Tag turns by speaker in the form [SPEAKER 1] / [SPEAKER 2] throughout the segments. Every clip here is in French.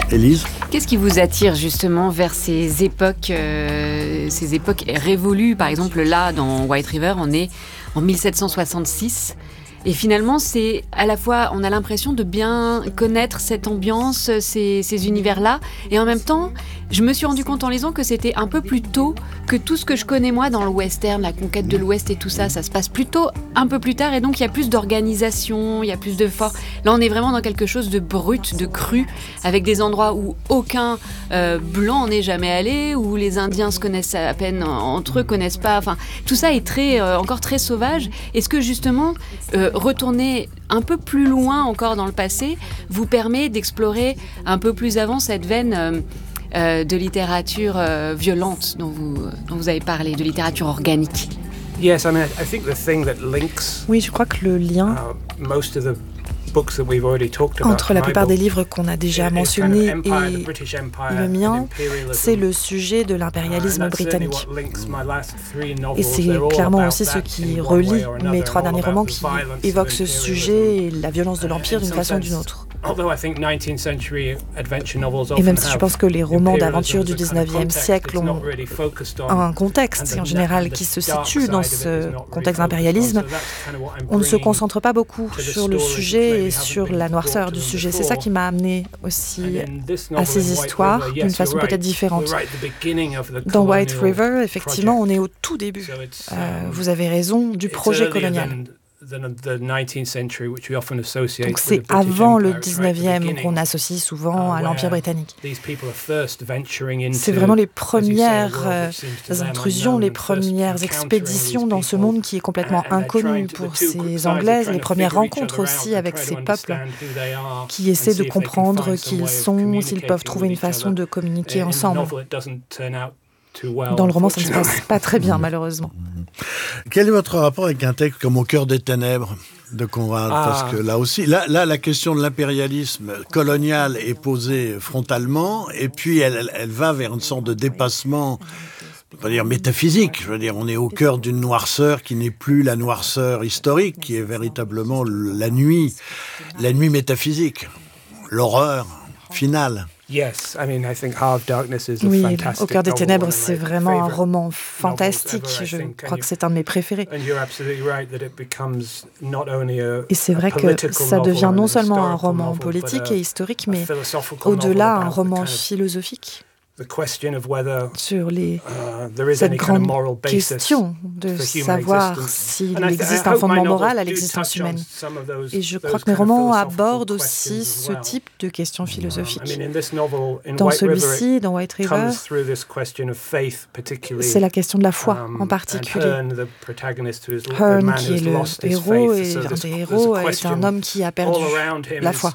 [SPEAKER 1] Élise ?
[SPEAKER 2] Qu'est-ce qui vous attire justement vers ces époques révolues? Par exemple, là, dans White River, on est en 1766. Et finalement, c'est à la fois, on a l'impression de bien connaître cette ambiance, ces univers-là. Et en même temps, je me suis rendu compte en lisant que c'était un peu plus tôt que tout ce que je connais moi dans le western, la conquête de l'Ouest et tout ça. Ça se passe plutôt un peu plus tard et donc il y a plus d'organisation, il y a plus de force. Là, on est vraiment dans quelque chose de brut, de cru, avec des endroits où aucun blanc n'est jamais allé, où les Indiens se connaissent à peine entre eux, connaissent pas. Enfin, tout ça est encore très sauvage. Est-ce que justement retourner un peu plus loin encore dans le passé vous permet d'explorer un peu plus avant cette veine de littérature violente dont vous avez parlé, de littérature organique?
[SPEAKER 3] Yes, I mean, I think the thing that links
[SPEAKER 4] Oui, je crois que le lien
[SPEAKER 3] most of the books that we've already talked about
[SPEAKER 4] entre la plupart des livres qu'on a déjà mentionnés et le mien, c'est le sujet de l'impérialisme britannique. Et c'est clairement aussi ce qui relie mes 3 derniers romans qui évoquent ce sujet et la violence de l'Empire d'une façon ou d'une autre. Et même si je pense que les romans d'aventure du 19e siècle ont un contexte, en général, qui se situe dans ce contexte d'impérialisme, on ne se concentre pas beaucoup sur le sujet et sur la noirceur du sujet. C'est ça qui m'a amené aussi à ces histoires d'une façon peut-être différente. Dans White River, effectivement, on est au tout début, vous avez raison, du projet colonial. Donc c'est avant le 19e qu'on associe souvent à l'Empire britannique. C'est vraiment les premières intrusions, les premières expéditions dans ce monde qui est complètement inconnu pour ces Anglaises, les premières rencontres aussi avec ces peuples qui essaient de comprendre qui ils sont, s'ils peuvent trouver une façon de communiquer ensemble. Dans le roman, ça ne se passe pas très bien, malheureusement.
[SPEAKER 1] Quel est votre rapport avec un texte comme Au cœur des ténèbres de Conrad? Parce que là aussi, la question de l'impérialisme colonial est posée frontalement, et puis elle va vers une sorte de dépassement, on va dire métaphysique. Je veux dire, on est au cœur d'une noirceur qui n'est plus la noirceur historique, qui est véritablement la nuit métaphysique, l'horreur finale.
[SPEAKER 4] Oui, Au cœur des ténèbres, c'est vraiment un roman fantastique. Je crois que c'est un de mes préférés. Et c'est vrai que ça devient non seulement un roman politique et historique, mais au-delà, un roman philosophique sur cette grande question de savoir s'il existe un fondement moral à l'existence humaine. Et je crois que mes romans abordent aussi ce type de questions philosophiques. Dans celui-ci, dans White River, c'est la question de la foi en particulier. Hearn, qui est le héros, et l'un des héros, est un homme qui a perdu la foi.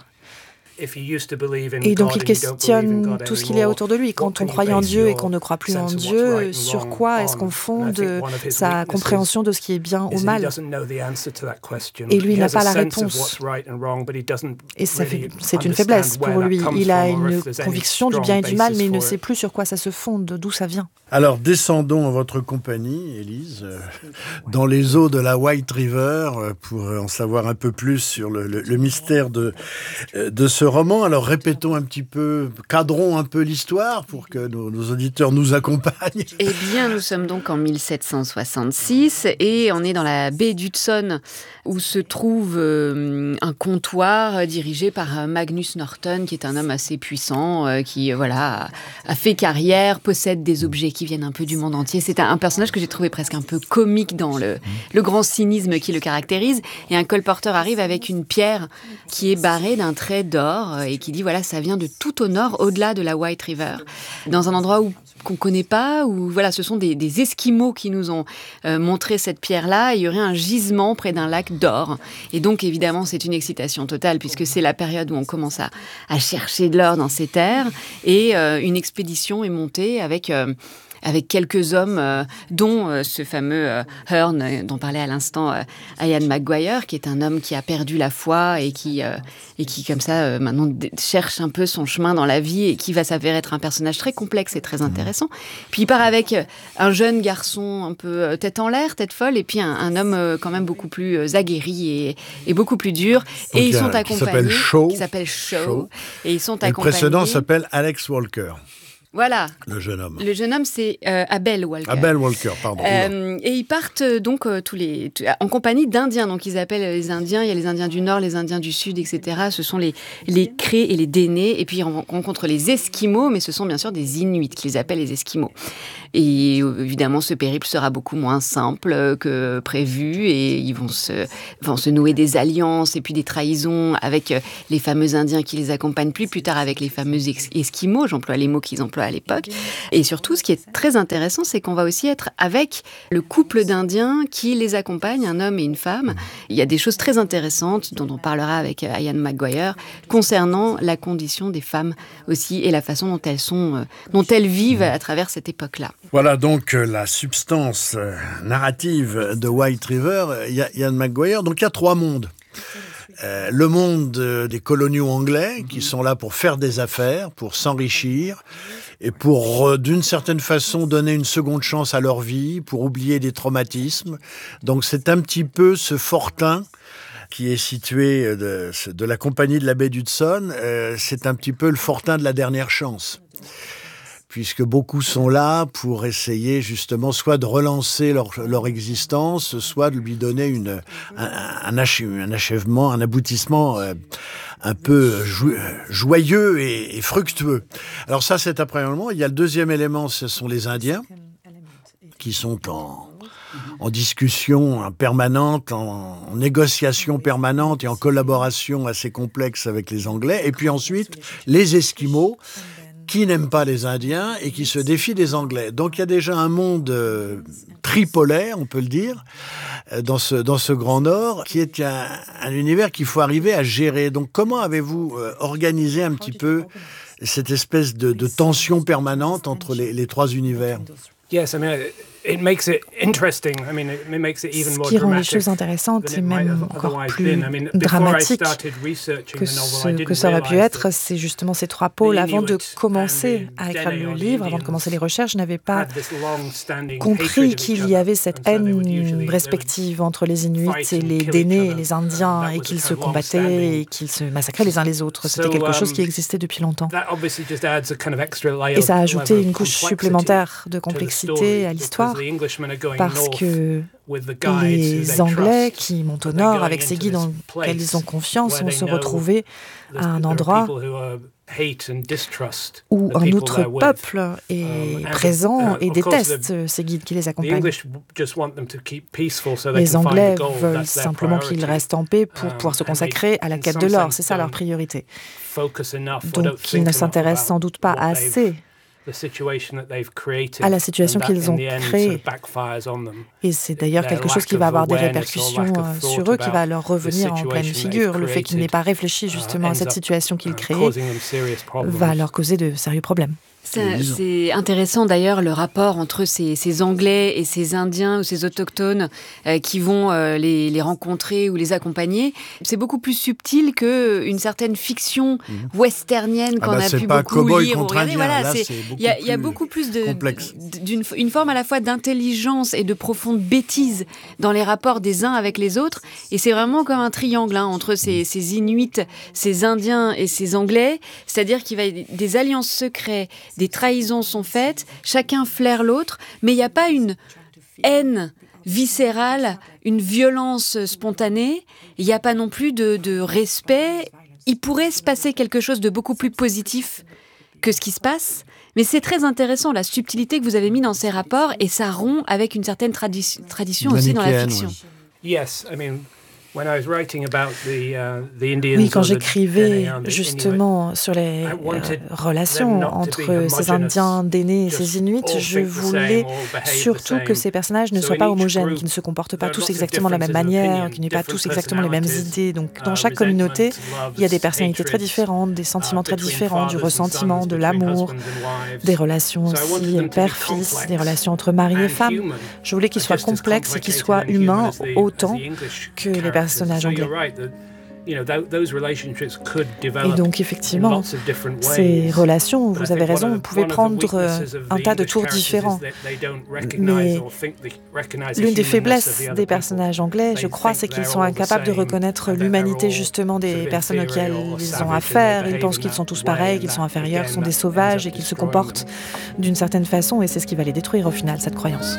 [SPEAKER 4] Et donc il questionne tout ce qu'il y a autour de lui. Quand on croyait en Dieu et qu'on ne croit plus en Dieu, sur quoi est-ce qu'on fonde sa compréhension de ce qui est bien ou mal? Et lui, il n'a pas la réponse. Et c'est une faiblesse pour lui. Il a une conviction du bien et du mal, mais il ne sait plus sur quoi ça se fonde, d'où ça vient.
[SPEAKER 1] Alors, descendons en votre compagnie, Élise, dans les eaux de la White River, pour en savoir un peu plus sur le mystère de ce roman. Alors, répétons un petit peu, cadrons un peu l'histoire pour que nos auditeurs nous accompagnent.
[SPEAKER 2] Eh bien, nous sommes donc en 1766 et on est dans la baie d'Hudson où se trouve un comptoir dirigé par Magnus Norton, qui est un homme assez puissant, qui a fait carrière, possède des objets qui viennent un peu du monde entier. C'est un personnage que j'ai trouvé presque un peu comique dans le grand cynisme qui le caractérise. Et un colporteur arrive avec une pierre qui est barrée d'un trait d'or et qui dit voilà, ça vient de tout au nord, au-delà de la White River, dans un endroit qu'on connaît pas, où voilà, ce sont des Esquimaux qui nous ont montré cette pierre-là. Il y aurait un gisement près d'un lac d'or. Et donc, évidemment, c'est une excitation totale puisque c'est la période où on commence à chercher de l'or dans ces terres. Et une expédition est montée avec avec quelques hommes, dont ce fameux Hearn, dont parlait à l'instant Ian McGuire, qui est un homme qui a perdu la foi et qui comme ça, maintenant, cherche un peu son chemin dans la vie et qui va s'avérer être un personnage très complexe et très intéressant. Puis il part avec un jeune garçon un peu tête en l'air, tête folle, et puis un homme quand même beaucoup plus aguerri et beaucoup plus dur.
[SPEAKER 1] Donc,
[SPEAKER 2] et ils sont accompagnés.
[SPEAKER 1] Qui
[SPEAKER 2] s'appelle Shaw. Et ils sont
[SPEAKER 1] accompagnés. Le précédent s'appelle Alex Walker.
[SPEAKER 2] Voilà.
[SPEAKER 1] Le jeune homme.
[SPEAKER 2] Le jeune homme, c'est Abel Walker.
[SPEAKER 1] Abel Walker, pardon.
[SPEAKER 2] Et ils partent donc en compagnie d'Indiens. Donc ils appellent les Indiens. Il y a les Indiens du Nord, les Indiens du Sud, etc. Ce sont les Crés et les Dénés. Et puis ils rencontrent les Esquimaux, mais ce sont bien sûr des Inuits qu'ils appellent les Esquimaux. Et évidemment, ce périple sera beaucoup moins simple que prévu. Et ils vont se nouer des alliances et puis des trahisons avec les fameux Indiens qui les accompagnent plus tard avec les fameux Esquimaux. J'emploie les mots qu'ils emploient à l'époque. Et surtout, ce qui est très intéressant, c'est qu'on va aussi être avec le couple d'Indiens qui les accompagne, un homme et une femme. Il y a des choses très intéressantes dont on parlera avec Ian McGuire concernant la condition des femmes aussi et la façon dont elles vivent à travers cette époque-là.
[SPEAKER 1] Voilà donc la substance narrative de White River, Ian McGuire. Donc il y a 3 mondes. Le monde des coloniaux anglais qui sont là pour faire des affaires, pour s'enrichir et pour, d'une certaine façon, donner une seconde chance à leur vie, pour oublier des traumatismes. Donc c'est un petit peu ce fortin qui est situé de la compagnie de la baie d'Hudson. C'est un petit peu le fortin de la dernière chance, puisque beaucoup sont là pour essayer justement soit de relancer leur existence, soit de lui donner un achèvement, un aboutissement un peu joyeux et fructueux. Alors ça, c'est un premier élément. Il y a le deuxième élément, ce sont les Indiens, qui sont en discussion permanente, en négociation permanente et en collaboration assez complexe avec les Anglais. Et puis ensuite, les Esquimaux, qui n'aiment pas les Indiens et qui se défient des Anglais. Donc il y a déjà un monde tripolaire, on peut le dire, dans ce Grand Nord, qui est un univers qu'il faut arriver à gérer. Donc comment avez-vous organisé un petit peu cette espèce de tension permanente entre les 3 univers?
[SPEAKER 3] Yes, I mean, it makes it interesting. I mean, it makes it even more dramatic.
[SPEAKER 4] Ce qui rend les choses intéressantes et même encore plus dramatiques que ça aurait pu être, c'est justement ces 3 pôles. Avant de commencer à écrire le livre, avant de commencer les recherches, je n'avais pas compris qu'il y avait cette haine respective entre les Inuits et les Dénés et les Indiens, et qu'ils se combattaient et qu'ils se massacraient les uns les autres. C'était quelque chose qui existait depuis longtemps. Et ça a ajouté une couche supplémentaire de complexité à l'histoire, parce que les Anglais qui montent au nord avec ces guides en lesquels ils ont confiance vont se retrouver à un endroit où un autre peuple est présent et déteste ces guides qui les accompagnent. Les Anglais veulent simplement qu'ils restent en paix pour pouvoir se consacrer à la quête de l'or, c'est ça leur priorité. Donc ils ne s'intéressent sans doute pas assez à la situation qu'ils ont créée. Et c'est d'ailleurs quelque chose qui va avoir des répercussions sur eux, qui va leur revenir en pleine figure. Le fait qu'ils n'aient pas réfléchi justement à cette situation qu'ils créaient va leur causer de sérieux problèmes.
[SPEAKER 2] C'est intéressant d'ailleurs le rapport entre ces Anglais et ces Indiens ou ces autochtones qui vont les rencontrer ou les accompagner. C'est beaucoup plus subtil qu'une certaine fiction westernienne qu'on a pu beaucoup lire ou regarder. Voilà, il y a beaucoup plus d'une forme à la fois d'intelligence et de profonde bêtise dans les rapports des uns avec les autres. Et c'est vraiment comme un triangle entre ces Inuits, ces Indiens et ces Anglais. C'est-à-dire qu'il va y avoir des alliances secrètes, des trahisons sont faites, chacun flaire l'autre, mais il n'y a pas une haine viscérale, une violence spontanée, il n'y a pas non plus de respect. Il pourrait se passer quelque chose de beaucoup plus positif que ce qui se passe, mais c'est très intéressant la subtilité que vous avez mis dans ces rapports, et ça rompt avec une certaine tradition aussi dans la fiction.
[SPEAKER 3] Yes, I mean,
[SPEAKER 4] Oui, quand j'écrivais justement sur les relations entre ces Indiens d'aînés et ces Inuits, je voulais surtout que ces personnages ne soient pas homogènes, qu'ils ne se comportent pas tous exactement de la même manière, qu'ils n'aient pas tous exactement les mêmes idées. Donc dans chaque communauté, il y a des personnalités très différentes, des sentiments très différents, du ressentiment, de l'amour, des relations aussi père-fils, des relations entre mari et femme. Je voulais qu'ils soient complexes et qu'ils soient humains autant que les personnages anglais. Et donc, effectivement, ces relations, vous avez raison, pouvaient prendre un tas de tours différents. Mais l'une des faiblesses des personnages anglais, je crois, c'est qu'ils sont incapables de reconnaître l'humanité, justement, des personnes auxquelles ils ont affaire. Ils pensent qu'ils sont tous pareils, qu'ils sont inférieurs, qu'ils sont des sauvages et qu'ils se comportent d'une certaine façon. Et c'est ce qui va les détruire, au final, cette croyance.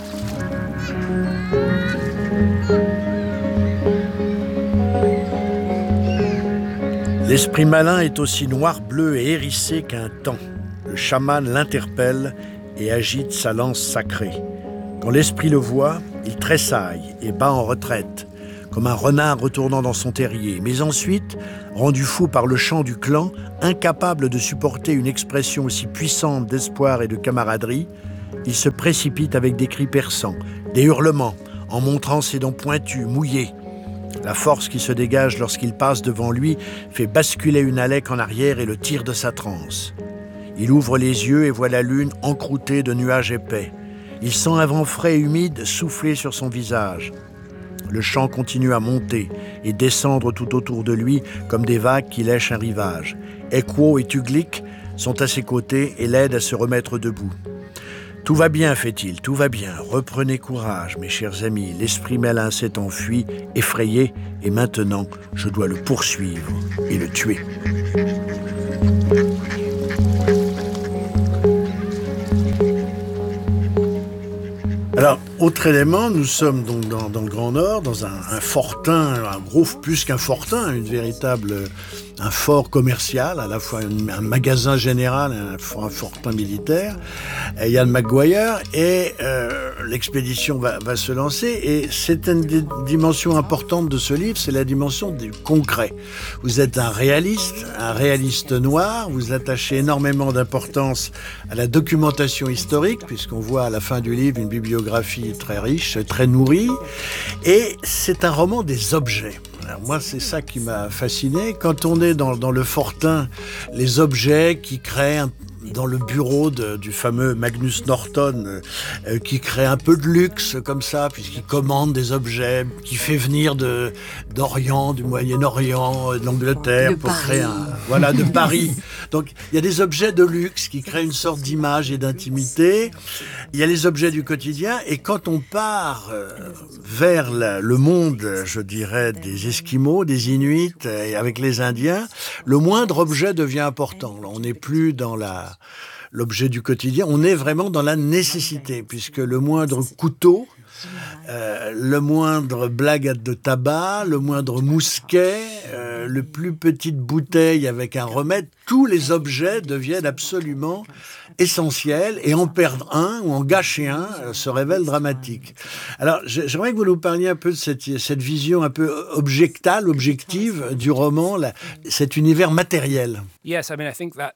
[SPEAKER 1] L'esprit malin est aussi noir, bleu et hérissé qu'un taon. Le chaman l'interpelle et agite sa lance sacrée. Quand l'esprit le voit, il tressaille et bat en retraite, comme un renard retournant dans son terrier. Mais ensuite, rendu fou par le chant du clan, incapable de supporter une expression aussi puissante d'espoir et de camaraderie, il se précipite avec des cris perçants, des hurlements, en montrant ses dents pointues, mouillées. La force qui se dégage lorsqu'il passe devant lui fait basculer une Alec en arrière et le tire de sa transe. Il ouvre les yeux et voit la lune encroûtée de nuages épais. Il sent un vent frais et humide souffler sur son visage. Le chant continue à monter et descendre tout autour de lui comme des vagues qui lèchent un rivage. Ekwo et Tuglik sont à ses côtés et l'aident à se remettre debout. « Tout va bien, fait-il, tout va bien. Reprenez courage, mes chers amis. L'esprit malin s'est enfui, effrayé, et maintenant, je dois le poursuivre et le tuer. » Alors, autre élément, nous sommes donc dans le Grand Nord, dans un fortin, un gros, plus qu'un fortin, un fort commercial, à la fois un magasin général et un fortin militaire. Et Ian McGuire et l'expédition va se lancer. Et c'est une des dimensions importantes de ce livre, c'est la dimension du concret. Vous êtes un réaliste noir, vous attachez énormément d'importance à la documentation historique, puisqu'on voit à la fin du livre une bibliographie très riche, très nourrie. Et c'est un roman des objets. Alors moi, c'est ça qui m'a fasciné. Quand on est dans le fortin, les objets qui créent dans le bureau du fameux Magnus Norton, qui crée un peu de luxe comme ça, puisqu'il commande des objets, qui fait venir d'Orient, du Moyen-Orient, de l'Angleterre, pour créer de Paris. Donc il y a des objets de luxe qui créent une sorte d'image et d'intimité. Il y a les objets du quotidien, et quand on part vers le monde, je dirais, des Esquimaux, des Inuits, et avec les Indiens, le moindre objet devient important. Là, on n'est plus dans l'objet du quotidien, on est vraiment dans la nécessité, puisque le moindre couteau, le moindre blague de tabac, le moindre mousquet, le plus petite bouteille avec un remède, tous les objets deviennent absolument essentiels, et en perdre un ou en gâcher un se révèle dramatique. Alors, j'aimerais que vous nous parliez un peu de cette vision un peu objective du roman, cet univers matériel.
[SPEAKER 3] Yes, I mean, I think that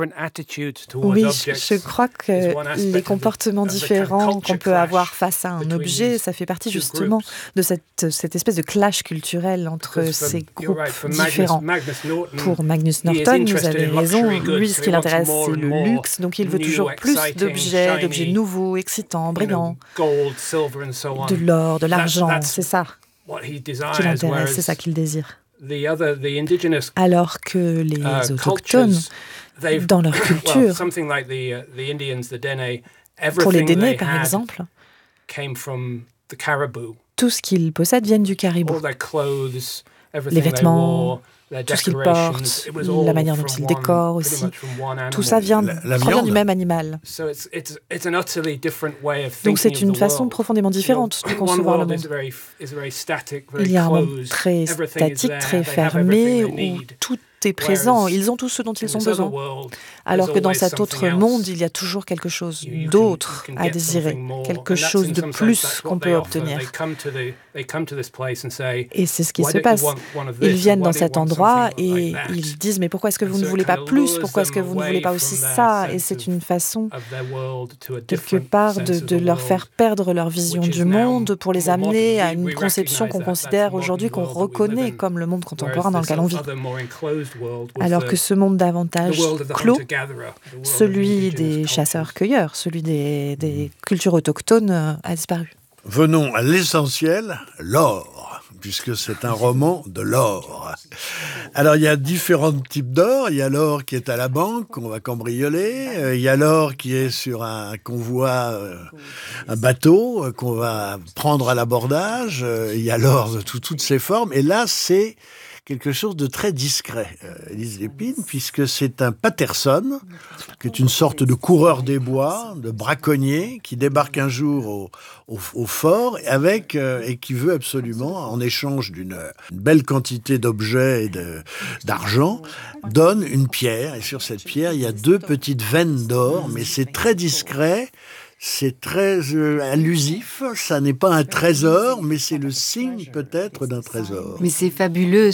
[SPEAKER 4] oui, je crois que les comportements différents qu'on peut avoir face à un objet, ça fait partie justement de cette espèce de clash culturel entre ces groupes différents. Pour Magnus Norton, vous avez raison, lui, ce qui l'intéresse, c'est le luxe, donc il veut toujours plus d'objets nouveaux, excitants, brillants, de l'or, de l'argent, c'est ça qui l'intéresse, c'est ça qu'il désire. Alors que les autochtones, dans leur culture, pour les Dénés par exemple, tout ce qu'ils possèdent vient du caribou. Les vêtements, tout ce qu'ils portent, la manière dont ils décorent aussi, tout ça provient du même animal. Donc c'est une façon profondément différente de concevoir le monde. Il y a un monde très statique, très fermé, où tout est présent, ils ont tout ce dont ils ont besoin. Alors que dans cet autre monde, il y a toujours quelque chose d'autre à désirer, quelque chose de plus qu'on peut obtenir. Et c'est ce qui se passe. Ils viennent dans cet endroit et ils disent « Mais pourquoi est-ce que vous ne voulez pas plus ? Pourquoi est-ce que vous ne voulez pas aussi ça ?» Et c'est une façon, quelque part, de leur faire perdre leur vision du monde pour les amener à une conception qu'on considère aujourd'hui, qu'on reconnaît comme le monde contemporain dans lequel on vit. Alors que ce monde davantage clos, celui des chasseurs-cueilleurs, celui des cultures autochtones a disparu.
[SPEAKER 1] Venons à l'essentiel, l'or, puisque c'est un roman de l'or. Alors, il y a différents types d'or. Il y a l'or qui est à la banque, qu'on va cambrioler. Il y a l'or qui est sur un convoi, un bateau, qu'on va prendre à l'abordage. Il y a l'or de toutes ses formes. Et là, c'est quelque chose de très discret, Élise Lépine, puisque c'est un Patterson, qui est une sorte de coureur des bois, de braconnier, qui débarque un jour au fort et qui veut absolument, en échange d'une belle quantité d'objets et d'argent, donne une pierre. Et sur cette pierre, il y a 2 petites veines d'or, mais c'est très discret. C'est très allusif, ça n'est pas un trésor, mais c'est le signe peut-être d'un trésor.
[SPEAKER 2] Mais c'est fabuleux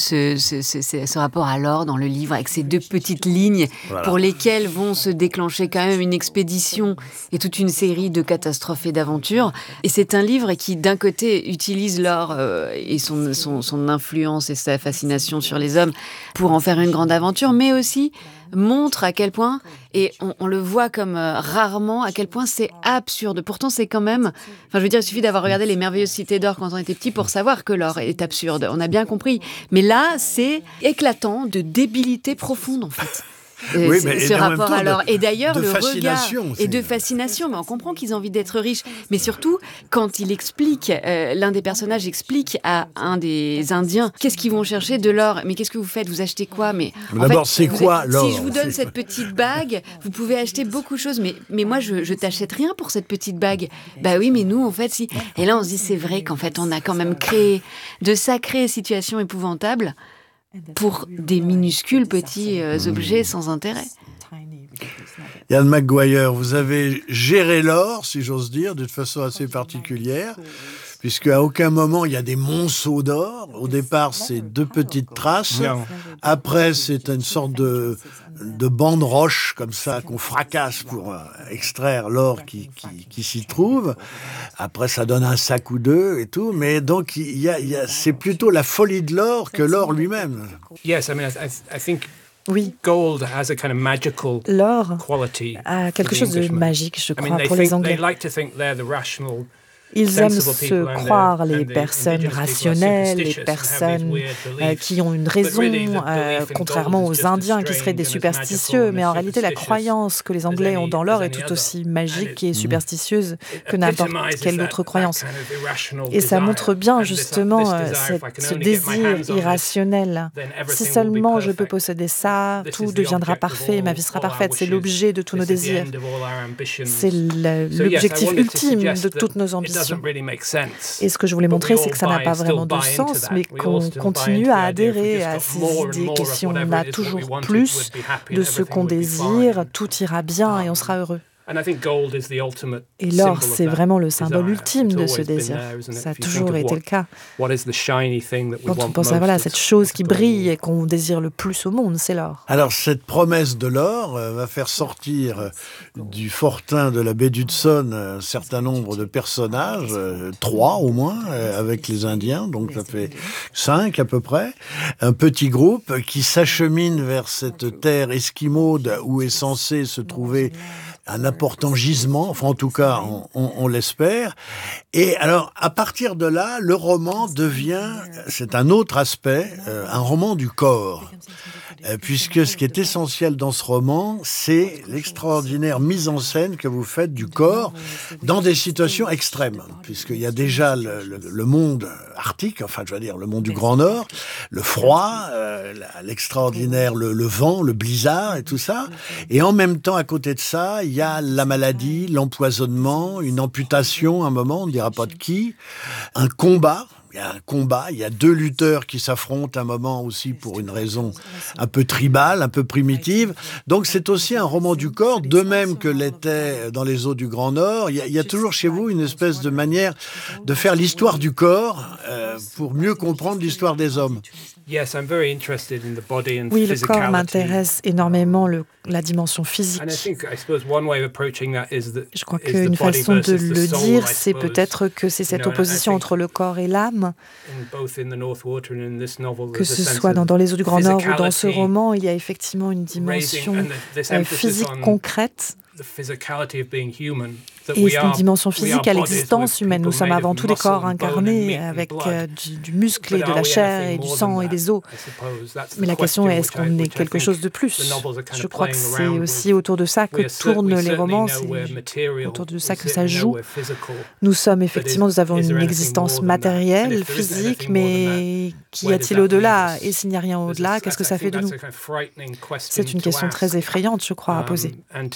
[SPEAKER 2] ce rapport à l'or dans le livre, avec ces 2 petites lignes pour lesquelles vont se déclencher quand même une expédition et toute une série de catastrophes et d'aventures. Et c'est un livre qui, d'un côté, utilise l'or et son influence et sa fascination sur les hommes pour en faire une grande aventure, mais aussi montre à quel point, et on le voit comme rarement, à quel point c'est absurde. Pourtant, c'est quand même... Enfin, je veux dire, il suffit d'avoir regardé Les Merveilleuses Cités d'Or quand on était petit pour savoir que l'or est absurde. On a bien compris. Mais là, c'est éclatant de débilité profonde, en fait.
[SPEAKER 1] Oui, mais
[SPEAKER 2] ce rapport à l'or. Et d'ailleurs,
[SPEAKER 1] le
[SPEAKER 2] regard et de fascination. Mais on comprend qu'ils ont envie d'être riches. Mais surtout, quand il explique, l'un des personnages explique à un des Indiens, qu'est-ce qu'ils vont chercher de l'or ? Mais qu'est-ce que vous faites ? Vous achetez quoi ? Mais
[SPEAKER 1] d'abord, c'est quoi l'or ?
[SPEAKER 2] Si je vous donne cette petite bague, vous pouvez acheter beaucoup de choses. Mais moi, je t'achète rien pour cette petite bague. Bah oui, mais nous, en fait, si. Et là, on se dit, c'est vrai qu'en fait, on a quand même créé de sacrées situations épouvantables pour des minuscules petits objets sans intérêt.
[SPEAKER 1] Ian McGuire, vous avez géré l'or, si j'ose dire, de façon assez particulière, puisque à aucun moment il y a des monceaux d'or. Au départ, c'est 2 petites traces. Après, c'est une sorte de bande roche comme ça qu'on fracasse pour extraire l'or qui s'y trouve. Après, ça donne un sac ou 2 et tout. Mais donc, c'est plutôt la folie de l'or que l'or lui-même.
[SPEAKER 3] Yes, I mean, I think.
[SPEAKER 4] Oui.
[SPEAKER 3] Gold has a kind of magical
[SPEAKER 4] l'or
[SPEAKER 3] quality
[SPEAKER 4] a quelque chose de magique, je crois, pour les Anglais.
[SPEAKER 3] They like to think they're the rational.
[SPEAKER 4] Ils aiment se croire les personnes rationnelles, les personnes qui ont une raison, contrairement aux Indiens qui seraient des superstitieux. Mais en réalité, la croyance que les Anglais ont dans l'or est tout aussi magique et superstitieuse que n'importe quelle autre croyance. Et ça montre bien justement ce désir irrationnel. Si seulement je peux posséder ça, tout deviendra parfait, ma vie sera parfaite. C'est l'objet de tous nos désirs. C'est l'objectif ultime de toutes nos ambitions. Et ce que je voulais montrer, c'est que ça n'a pas vraiment de sens, mais qu'on continue à adhérer à ces idées que si on a toujours plus de ce qu'on désire, tout ira bien et on sera heureux. Et l'or, c'est vraiment le symbole ultime de ce désir. Ça a toujours été le cas. Quand on pense à cette chose qui brille et qu'on désire le plus au monde, c'est l'or.
[SPEAKER 1] Alors, cette promesse de l'or va faire sortir du fortin de la baie d'Hudson un certain nombre de personnages, 3 au moins, avec les Indiens, donc ça fait 5 à peu près. Un petit groupe qui s'achemine vers cette terre esquimaude où est censé se trouver un important gisement, enfin en tout cas on l'espère. Et alors à partir de là, le roman devient, c'est un autre aspect, un roman du corps. Puisque ce qui est essentiel dans ce roman, c'est l'extraordinaire mise en scène que vous faites du corps dans des situations extrêmes. Puisqu'il y a déjà le monde arctique, enfin je veux dire le monde du Grand Nord, le froid, l'extraordinaire, le vent, le blizzard et tout ça. Et en même temps, à côté de ça, il y a la maladie, l'empoisonnement, une amputation à un moment, on ne dira pas de qui, un combat Il y a un combat, il y a deux lutteurs qui s'affrontent à un moment aussi pour une raison un peu tribale, un peu primitive. Donc c'est aussi un roman du corps, de même que l'était Dans les eaux du Grand Nord. Il y a toujours chez vous une espèce de manière de faire l'histoire du corps pour mieux comprendre l'histoire des hommes.
[SPEAKER 4] Oui, le corps m'intéresse énormément, la dimension physique. Je crois qu'une façon de le dire, c'est peut-être que c'est cette opposition entre le corps et l'âme, que ce soit dans les eaux du Grand Nord ou dans ce roman, il y a effectivement une dimension physique concrète. Et c'est une dimension physique à l'existence humaine. Nous sommes avant tout des corps incarnés avec du muscle et de la chair et du sang et des os. Mais la question est, est-ce qu'on est quelque chose de plus? Je crois que c'est aussi autour de ça que tournent les romans, c'est autour de ça que ça joue. Nous avons une existence matérielle, physique, mais qu'y a-t-il au-delà? Et s'il n'y a rien au-delà, qu'est-ce que ça fait de nous? C'est une question très effrayante, je crois, à poser.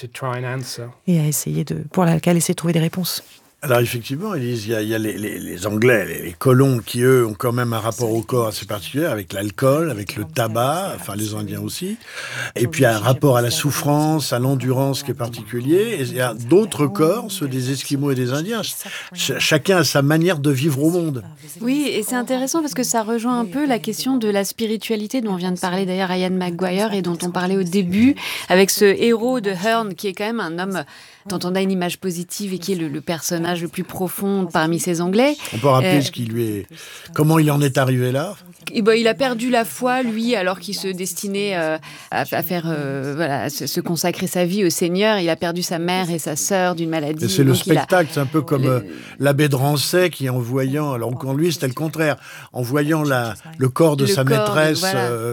[SPEAKER 4] Et à essayer pour laquelle essayer de trouver des réponses.
[SPEAKER 1] Alors effectivement, Élise, il y a les Anglais, les colons qui, eux, ont quand même un rapport au corps assez particulier, avec l'alcool, avec le tabac, enfin les Indiens aussi, et puis un rapport à la souffrance, à l'endurance qui est particulier. Et il y a d'autres corps, ceux des Esquimaux et des Indiens. Chacun a sa manière de vivre au monde.
[SPEAKER 2] Oui, et c'est intéressant parce que ça rejoint un peu la question de la spiritualité dont vient de parler d'ailleurs Ian McGuire et dont on parlait au début, avec ce héros de Hearn qui est quand même un homme dont on a une image positive et qui est le personnage le plus profond parmi ces Anglais.
[SPEAKER 1] On peut rappeler comment il en est arrivé là?
[SPEAKER 2] Il a perdu la foi, lui, alors qu'il se destinait à faire, se consacrer sa vie au Seigneur. Il a perdu sa mère et sa sœur d'une maladie.
[SPEAKER 1] Et c'est le spectacle, c'est un peu comme l'abbé de Rancey qui, en voyant, alors qu'en lui c'était le contraire, en voyant le corps de sa maîtresse,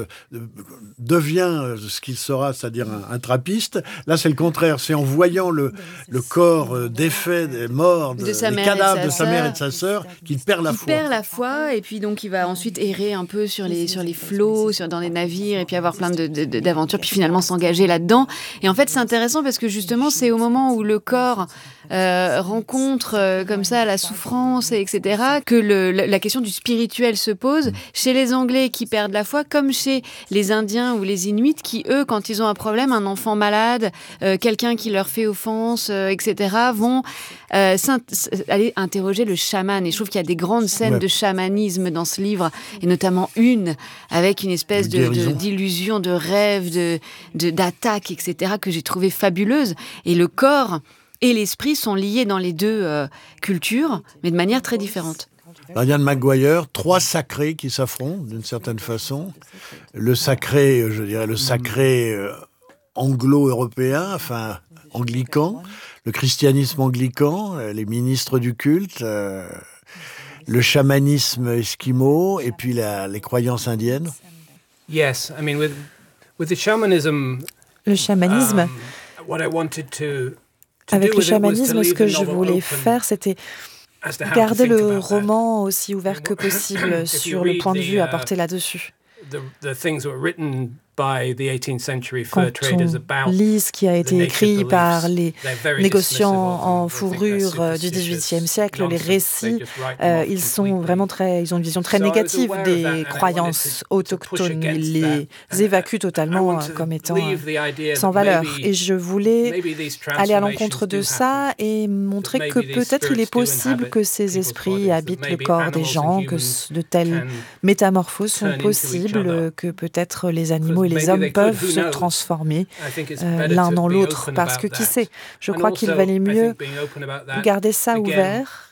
[SPEAKER 1] devient ce qu'il sera, c'est-à-dire un trappiste. Là, c'est le contraire, c'est en voyant le corps défait, mort, les cadavres de sa mère et de sa sœur, qu'il perd la foi.
[SPEAKER 2] Il perd la foi, et puis donc il va ensuite errer un peu sur les flots, dans les navires, et puis avoir plein d'aventures, puis finalement s'engager là-dedans. Et en fait, c'est intéressant parce que justement, c'est au moment où le corps rencontre comme ça la souffrance, etc., que la question du spirituel se pose chez les Anglais qui perdent la foi, comme chez les Indiens ou les Inuits qui, eux, quand ils ont un problème, un enfant malade, quelqu'un qui leur fait offense, etc., vont aller interroger le chaman. Et je trouve qu'il y a des grandes scènes de chamanisme dans ce livre, et notamment une avec une espèce d'illusion, de rêve, d'attaque, etc., que j'ai trouvé fabuleuse. Et le corps et l'esprit sont liés dans les deux cultures, mais de manière très différente.
[SPEAKER 1] Ian McGuire, 3 sacrés qui s'affrontent d'une certaine façon. Le sacré, je dirais, le sacré anglo-européen, enfin anglican, le christianisme anglican, les ministres du culte, le chamanisme esquimau et puis les croyances indiennes.
[SPEAKER 3] Yes, I mean with the shamanism.
[SPEAKER 4] Le chamanisme.
[SPEAKER 3] What I wanted to
[SPEAKER 4] Avec le chamanisme, ce que je voulais faire, c'était garder le roman aussi ouvert que possible sur le point de vue apporté là-dessus. Quand on lit ce qui a été écrit par les négociants en fourrure du XVIIIe siècle, les récits, ils ont une vision très négative des croyances autochtones. Ils les évacuent totalement comme étant sans valeur. Et je voulais aller à l'encontre de ça et montrer que peut-être il est possible que ces esprits habitent le corps des gens, que de telles métamorphoses sont possibles, que peut-être les animaux et les hommes peuvent se transformer l'un dans l'autre, parce que qui sait, je crois qu'il valait mieux garder ça ouvert.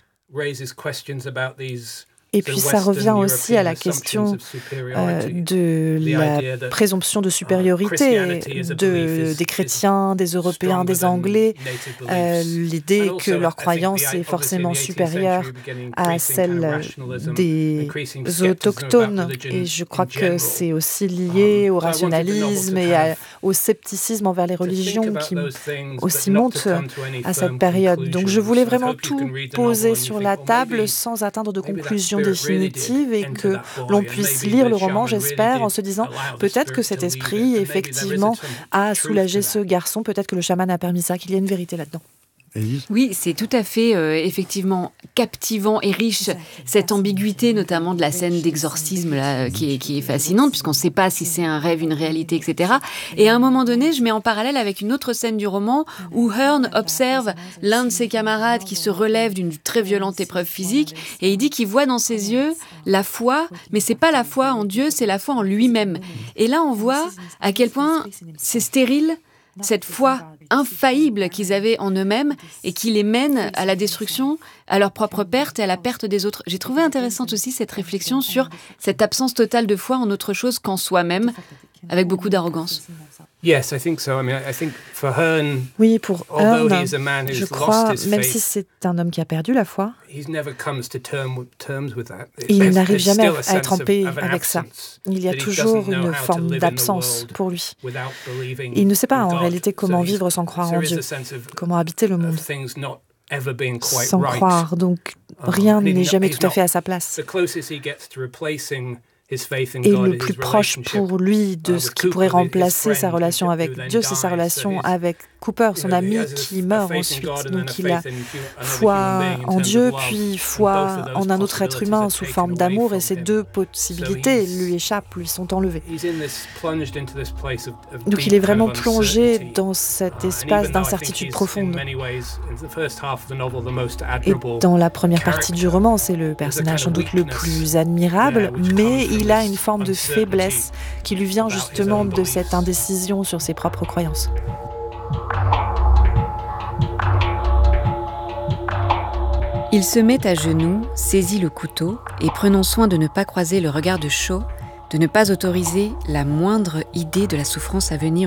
[SPEAKER 4] Et puis ça revient aussi à la question de la présomption de supériorité des chrétiens, des Européens, des Anglais, l'idée que leur croyance est forcément supérieure à celle des autochtones. Et je crois que c'est aussi lié au rationalisme et au scepticisme envers les religions qui aussi montent à cette période. Donc je voulais vraiment tout poser sur la table sans atteindre de conclusion définitive et que l'on puisse lire le roman, j'espère, en se disant peut-être que cet esprit, effectivement, a soulagé ce garçon, peut-être que le chaman a permis ça, qu'il y a une vérité là-dedans.
[SPEAKER 1] Élise ?
[SPEAKER 2] Oui, c'est tout à fait, effectivement, captivant et riche. Cette ambiguïté, notamment de la scène d'exorcisme, là, qui est fascinante, puisqu'on ne sait pas si c'est un rêve, une réalité, etc. Et à un moment donné, je mets en parallèle avec une autre scène du roman où Hearn observe l'un de ses camarades qui se relève d'une très violente épreuve physique, et il dit qu'il voit dans ses yeux la foi, mais c'est pas la foi en Dieu, c'est la foi en lui-même. Et là, on voit à quel point c'est stérile, cette foi infaillible qu'ils avaient en eux-mêmes et qui les mène à la destruction, à leur propre perte et à la perte des autres. J'ai trouvé intéressante aussi cette réflexion sur cette absence totale de foi en autre chose qu'en soi-même, avec beaucoup d'arrogance.
[SPEAKER 3] Yes, I think so. I mean, I think for Hearn,
[SPEAKER 4] oui, pour Hearn, je crois, même si c'est un homme qui a perdu la foi, il n'arrive jamais à être en paix avec ça. Il y a toujours une forme d'absence pour lui. Il ne sait pas en réalité comment vivre sans croire en Dieu, comment habiter le monde sans croire. Donc rien n'est jamais tout à fait à sa place. Et le plus proche pour lui de ce qui pourrait remplacer sa relation avec Dieu, c'est sa relation avec Cooper, son ami qui meurt ensuite. Donc il a foi en Dieu, puis foi en un autre être humain sous forme d'amour, et ces deux possibilités lui échappent, lui sont enlevées. Donc il est vraiment plongé dans cet espace d'incertitude profonde. Et dans la première partie du roman, c'est le personnage sans doute le plus admirable, mais il a une forme de faiblesse qui lui vient justement de cette indécision sur ses propres croyances.
[SPEAKER 2] Il se met à genoux, saisit le couteau et, prenant soin de ne pas croiser le regard de Shaw, de ne pas autoriser la moindre idée de la souffrance à venir